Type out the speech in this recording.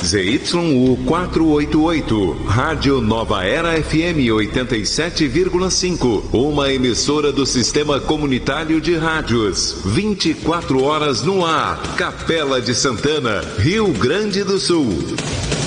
ZYU 488, Rádio Nova Era FM 87,5, uma emissora do Sistema Comunitário de Rádios. 24 horas no ar, Capela de Santana, Rio Grande do Sul.